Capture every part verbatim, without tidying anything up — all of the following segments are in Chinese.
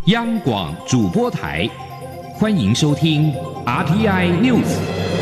央广主播台，欢迎收听 R T I News。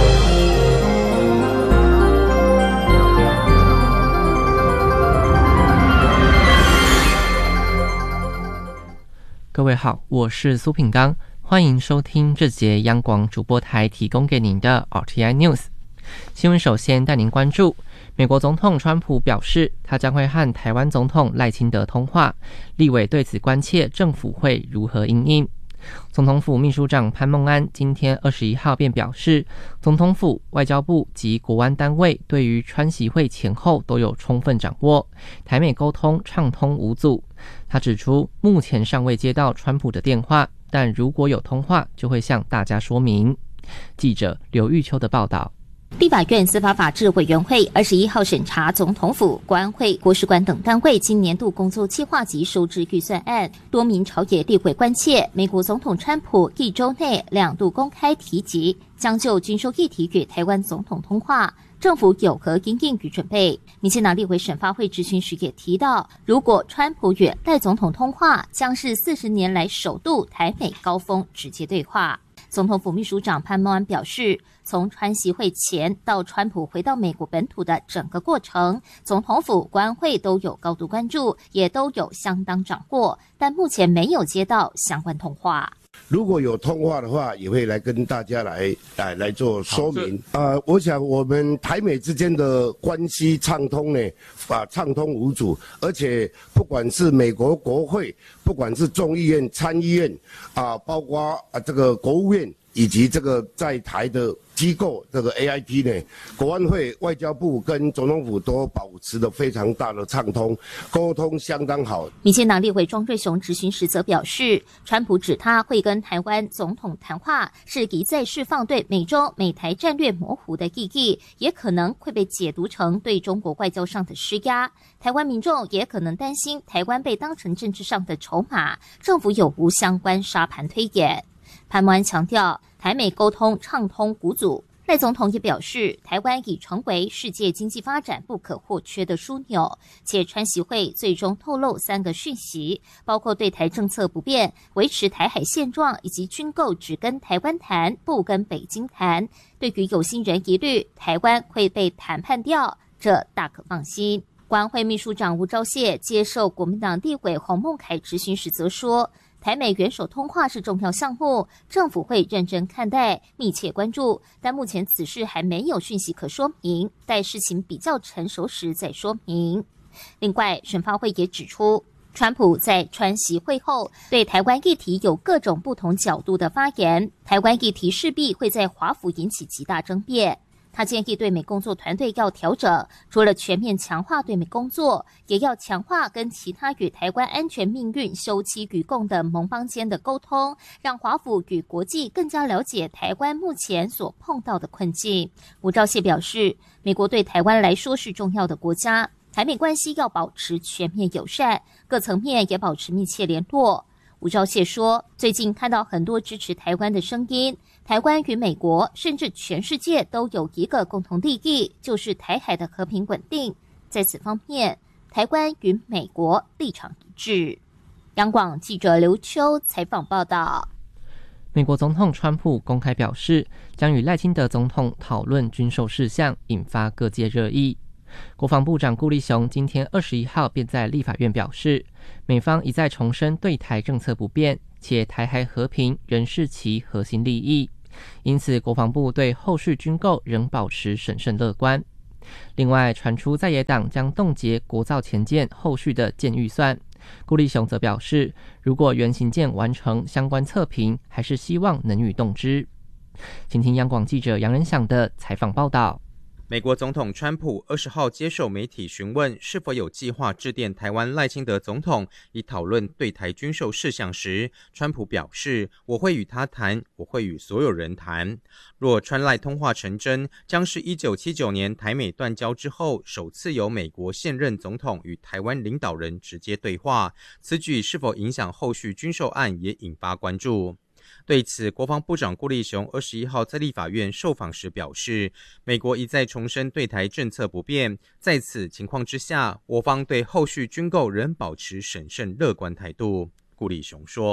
各位好，我是苏品刚，欢迎收听这节央广主播台提供给您的 R T I News 新闻。首先带您关注，美国总统川普表示，他将会和台湾总统赖清德通话，立委对此关切政府会如何因应。总统府秘书长潘孟安今天二十一号便表示，总统府、外交部及国安单位对于川习会前后都有充分掌握，台美沟通畅通无阻。他指出，目前尚未接到川普的电话，但如果有通话，就会向大家说明。记者刘玉秋的报道。 立法院司法法制委员会二十一号审查总统府、国安会、国史馆等单位今年度工作计划及收支预算案。多名朝野立委关切，美国总统川普一周内两度公开提及将就军售议题与台湾总统通话，政府有何因应与准备？民进党立委审发会质询时也提到，如果川普与赖总统通话，将是四十年来首度台美高峰直接对话。总统府秘书长潘孟安表示，从川习会前到川普回到美国本土的整个过程，总统府、国安会都有高度关注，也都有相当掌握，但目前没有接到相关通话。 如果有通话的话，也会来跟大家来来来做说明。呃，我想我们台美之间的关系畅通呢，啊，畅通无阻，而且不管是美国国会，不管是众议院、参议院，啊，包括啊这个国务院以及这个在台的机构，这个 A I T 呢，国安会、外交部跟总统府都保持了非常大的畅通，沟通相当好。 民进党立委庄瑞雄质询时则表示，川普指他会跟台湾总统谈话，是一再释放对美中美台战略模糊的意义，也可能会被解读成对中国外交上的施压。台湾民众也可能担心台湾被当成政治上的筹码，政府有无相关沙盘推演？潘孟安强调，台美沟通畅通无阻。赖总统也表示，台湾已成为世界经济发展不可或缺的枢纽，且川习会最终透露三个讯息，包括对台政策不变、维持台海现状，以及军购只跟台湾谈，不跟北京谈。对于有心人疑虑台湾会被谈判掉，这大可放心。国安会秘书长吴钊燮接受国民党立委洪孟凯质询时则说，台美元首通话是重要项目，政府会认真看待，密切关注，但目前此事还没有讯息可说明，待事情比较成熟时再说明。另外，审发会也指出，川普在川习会后对台湾议题有各种不同角度的发言，台湾议题势必会在华府引起极大争辩。他建议对美工作团队要调整，除了全面强化对美工作，也要强化跟其他与台湾安全命运休戚与共的盟邦间的沟通，让华府与国际更加了解台湾目前所碰到的困境。吴钊燮表示，美国对台湾来说是重要的国家，台美关系要保持全面友善，各层面也保持密切联络。吴钊燮说，最近看到很多支持台湾的声音，台湾与美国甚至全世界都有一个共同利益，就是台海的和平稳定。在此方面，台湾与美国立场一致。央广记者刘秋采访报道。 美国总统川普公开表示，将与赖清德总统讨论军售事项，引发各界热议。国防部长顾立雄今天二十一号便在立法院表示，美方一再重申对台政策不变，且台海和平仍是其核心利益，因此国防部对后续军购仍保持审慎乐观。另外，传出在野党将冻结国造前舰后续的建预算，顾立雄则表示，如果原型舰完成相关测评，还是希望能予动之。请听央广记者杨仁祥的采访报道。 美国总统川普二十号接受媒体询问是否有计划致电台湾赖清德总统，以讨论对台军售事项时，川普表示，我会与他谈，我会与所有人谈。若川赖通话成真，将是一九七九年台美断交之后，首次由美国现任总统与台湾领导人直接对话，此举是否影响后续军售案也引发关注。对此，国防部长顾立雄二十一号在立法院受访时表示，美国一再重申对台政策不变，在此情况之下，我方对后续军购仍保持审慎乐观态度。顾立雄说，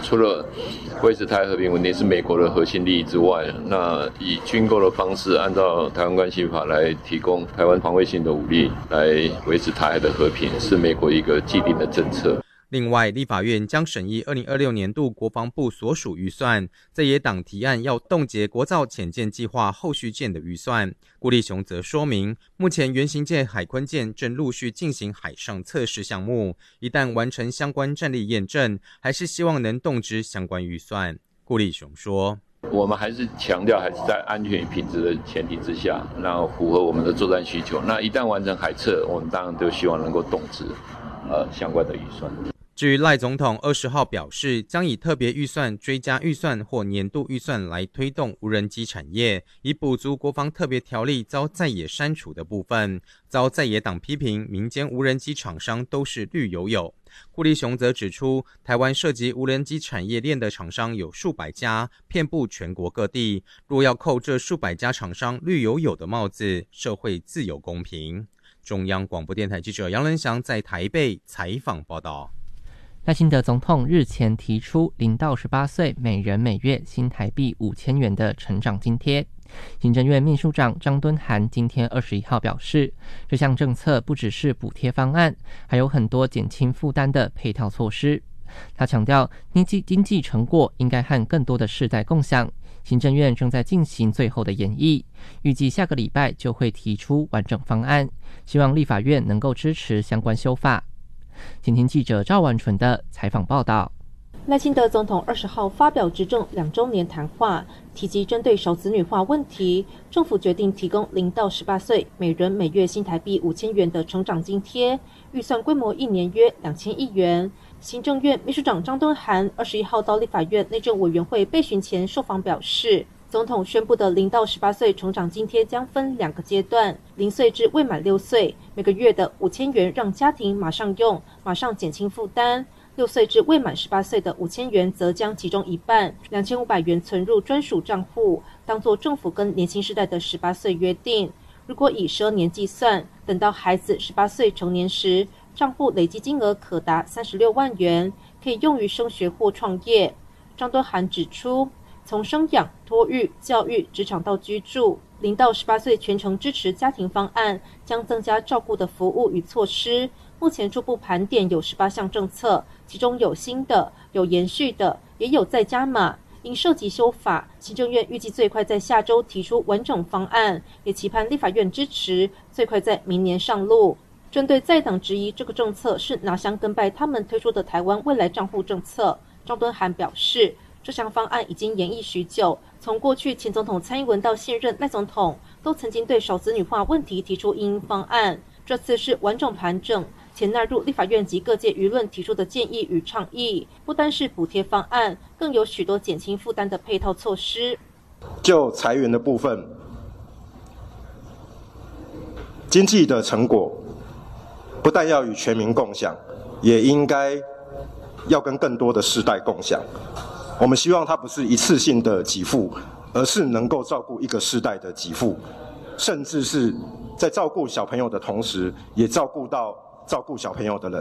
除了维持台海和平稳定是美国的核心利益之外，那以军购的方式，按照台湾关系法来提供台湾防卫性的武力，来维持台海的和平，是美国一个既定的政策。 另外，立法院将审议二零二六年度国防部所属预算，在野党提案要冻结国造潜舰计划后续舰的预算。顾立雄则说明，目前原型舰海鲲舰正陆续进行海上测试项目，一旦完成相关战力验证，还是希望能动支相关预算。顾立雄说， 我们还是强调，还是在安全与品质的前提之下，那符合我们的作战需求。那一旦完成海测，我们当然都希望能够动支呃相关的预算。 至于赖总统二十号表示，将以特别预算、追加预算或年度预算来推动无人机产业，以补足国防特别条例遭在野删除的部分。遭在野党批评，民间无人机厂商都是绿油油。顾立雄则指出，台湾涉及无人机产业链的厂商有数百家，遍布全国各地。若要扣这数百家厂商绿油油的帽子，社会自有公平。中央广播电台记者杨仁祥在台北采访报道。 赖清德总统日前提出零到十八岁每人每月新台币五千元的成长津贴。行政院秘书长张敦涵今天二十一号表示，这项政策不只是补贴方案，还有很多减轻负担的配套措施。他强调，经济经济成果应该和更多的世代共享。行政院正在进行最后的研议，预计下个礼拜就会提出完整方案，希望立法院能够支持相关修法。请听记者赵婉纯的采访报道。 赖清德总统二十号发表执政两周年谈话，提及针对少子女化问题，政府决定提供零到十八岁每人每月新台币五千元的成长津贴，预算规模一年约两千亿元。行政院秘书长张敦涵二十一号到立法院内政委员会备询前受访表示，总统宣布的零到十八岁成长津贴将分两个阶段，零岁至未满六岁，每个月的五千元让家庭马上用，马上减轻负担；六岁至未满十八岁的五千元则将其中一半两千五百元存入专属账户，当作政府跟年轻世代的十八岁约定。如果以十二年计算，等到孩子十八岁成年时，账户累积金额可达三十六万元，可以用于升学或创业。张敦涵指出，从生养、托育、教育、职场到居住，零到十八岁全程支持家庭方案将增加照顾的服务与措施。目前初步盘点有十八项政策，其中有新的、有延续的，也有再加码。因涉及修法，行政院预计最快在下周提出完整方案，也期盼立法院支持，最快在明年上路。针对在党质疑这个政策是拿香跟拜他们推出的台湾未来账户政策，张敦涵表示，这项方案已经研议许久，从过去前总统蔡英文到现任赖总统，都曾经对少子女化问题提出因应方案。这次是完整盘整，且纳入立法院及各界舆论提出的建议与倡议，不单是补贴方案，更有许多减轻负担的配套措施。 就财源的部分，经济的成果不但要与全民共享，也应该要跟更多的世代共享。我们希望它不是一次性的给付，而是能够照顾一个世代的给付，甚至是在照顾小朋友的同时，也照顾到照顾小朋友的人。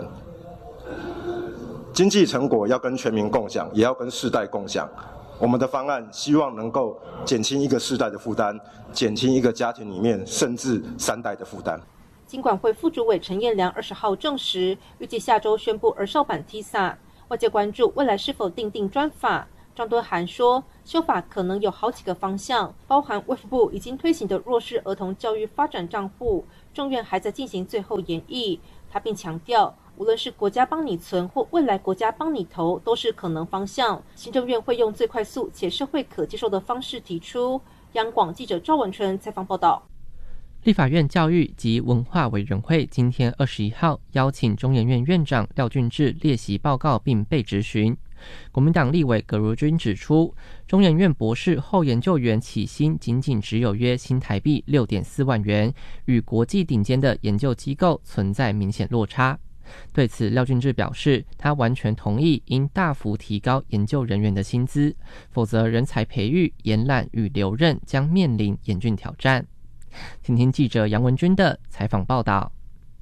经济成果要跟全民共享，也要跟世代共享。我们的方案希望能够减轻一个世代的负担，减轻一个家庭里面甚至三代的负担。 金管会副主委陈彦良二十号证实，预计下周宣布儿少版 T I S A。外界关注未来是否订定专法。张敦涵说，修法可能有好几个方向，包含卫福部已经推行的弱势儿童教育发展账户，政院还在进行最后研议。他并强调，无论是国家帮你存或未来国家帮你投，都是可能方向。行政院会用最快速且社会可接受的方式提出。央广记者赵文纯采访报道。 立法院教育及文化委员会今天二十一号邀请中研院院长廖俊智列席报告并被质询。国民党立委葛如君指出，中研院博士后研究员起薪仅仅只有约新台币 六点四万元，与国际顶尖的研究机构存在明显落差。对此，廖俊智表示，他完全同意应大幅提高研究人员的薪资，否则人才培育、延揽与留任将面临严峻挑战。请听记者杨文君的采访报道。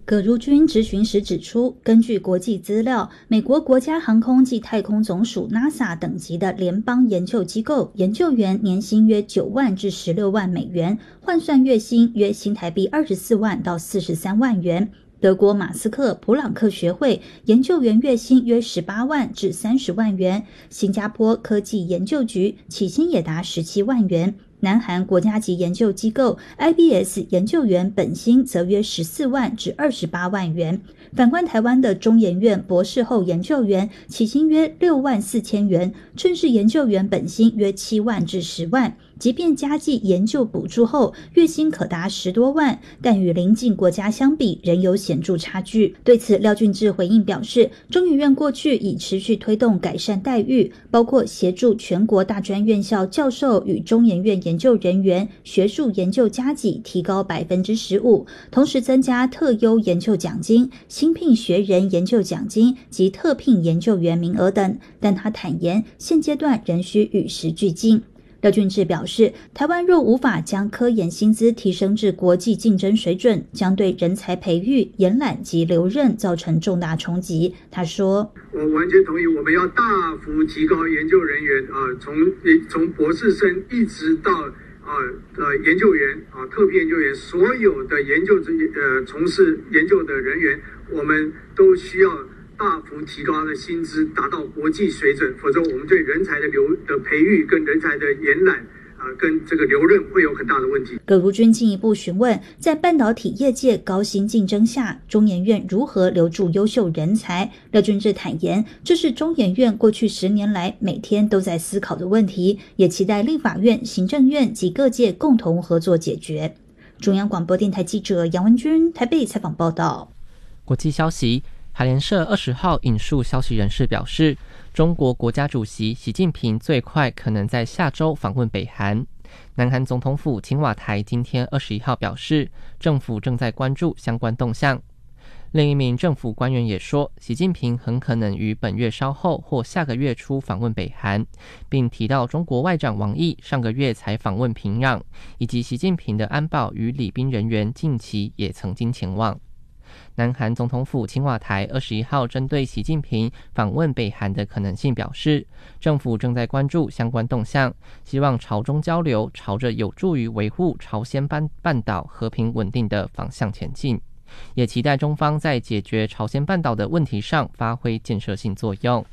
葛如君质询时指出，根据国际资料，美国国家航空及太空总署 NASA 等级的联邦研究机构研究员年薪约九万至十六万美元，换算月薪约新台币二十四万到四十三万元。德国马斯克普朗克学会研究员月薪约十八万至三十万元，新加坡科技研究局起薪也达十七万元。南韩国家级研究机构 I B S 研究员本薪则约十四万至二十八万元。反观台湾的中研院博士后研究员起薪约六万四千元，正式研究员本薪约七万至十万。即便加计研究补助后，月薪可达十多万，但与邻近国家相比，仍有显著差距。对此，廖俊智回应表示，中研院过去已持续推动改善待遇，包括协助全国大专院校教授与中研院研究人员学术研究加给提高百分之十五，同时增加特优研究奖金、新聘学人研究奖金及特聘研究员名额等。但他坦言，现阶段仍需与时俱进。廖俊智表示，台湾若无法将科研薪资提升至国际竞争水准，将对人才培育、延揽及留任造成重大冲击。他说：“ 我完全同意，我们要大幅提高研究人员啊，从从博士生一直到啊呃研究员啊特聘研究员，所有的研究呃从事研究的人员，我们都需要大幅提高的薪资，达到国际水准，否则我们对人才的留的培育跟人才的延揽啊、呃，跟这个留任会有很大的问题。” 葛如君进一步询问，在半导体业界高薪竞争下，中研院如何留住优秀人才？廖俊智坦言，这是中研院过去十年来每天都在思考的问题，也期待立法院、行政院及各界共同合作解决。中央广播电台记者杨文君台北采访报道。 国际消息。海联社二十号引述消息人士表示，中国国家主席习近平最快可能在下周访问北韩。南韩总统府青瓦台今天二十一号表示，政府正在关注相关动向。另一名政府官员也说，习近平很可能于本月稍后或下个月初访问北韩，并提到中国外长王毅上个月才访问平壤，以及习近平的安保与礼宾人员近期也曾经前往。南韩总统府青瓦台二十一号针对习近平访问北韩的可能性表示，政府正在关注相关动向，希望朝中交流朝着有助于维护朝鲜半半岛和平稳定的方向前进，也期待中方在解决朝鲜半岛的问题上发挥建设性作用。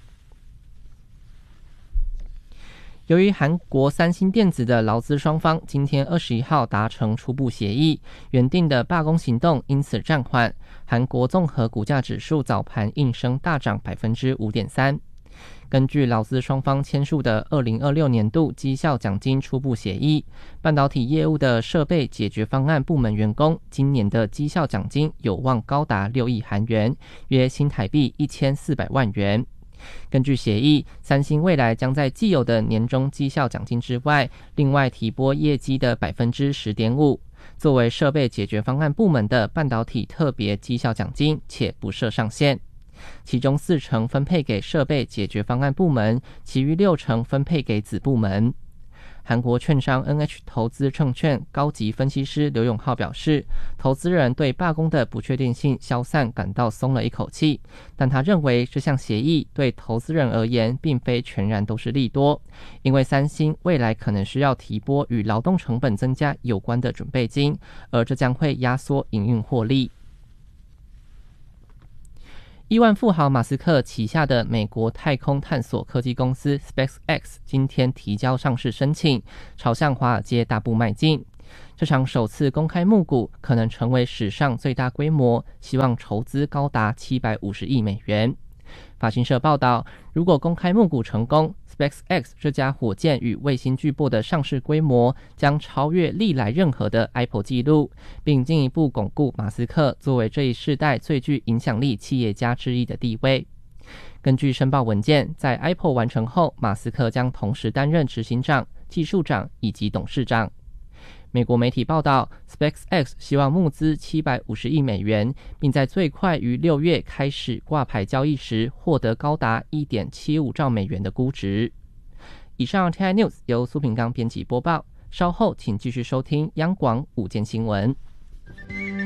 由于韩国三星电子的劳资双方今天二十一号达成初步协议，原定的罢工行动因此暂缓，韩国综合股价指数早盘应声大涨 百分之五点三。根据劳资双方签署的二零二六年度绩效奖金初步协议，半导体业务的设备解决方案部门员工今年的绩效奖金有望高达六亿韩元，约新台币一千四百万元。根据协议，三星未来将在既有的年终绩效奖金之外，另外提拨业绩的 百分之十点五， 作为设备解决方案部门的半导体特别绩效奖金，且不设上限。其中四成分配给设备解决方案部门，其余六成分配给子部门。韩国券商 N H 投资证券高级分析师刘永浩表示，投资人对罢工的不确定性消散感到松了一口气，但他认为这项协议对投资人而言并非全然都是利多，因为三星未来可能需要提拨与劳动成本增加有关的准备金，而这将会压缩营运获利。亿万富豪马斯克旗下的美国太空探索科技公司 SpaceX 今天提交上市申请，朝向华尔街大步迈进。这场首次公开募股可能成为史上最大规模，希望筹资高达七百五十亿美元。法新社报道，如果公开募股成功， SpaceX 这家火箭与卫星巨擘的上市规模将超越历来任何的 Apple 纪录，并进一步巩固马斯克作为这一世代最具影响力企业家之一的地位。根据申报文件，在 Apple 完成后，马斯克将同时担任执行长、技术长以及董事长。美国媒体报道， SpaceX 希望募资七百五十亿美元，并在最快于六月开始挂牌交易时获得高达 一点七五兆美元的估值。以上 R T I News 由苏平刚编辑播报，稍后请继续收听央广午间新闻。